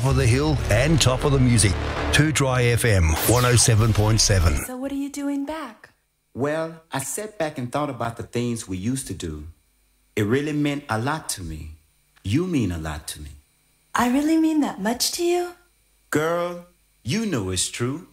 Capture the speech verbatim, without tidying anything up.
top of the hill and top of the music. Too Dry F M, one oh seven point seven. So what are you doing back? Well, I sat back and thought about the things we used to do. It really meant a lot to me. You mean a lot to me. I really mean that much to you? Girl, you know it's true.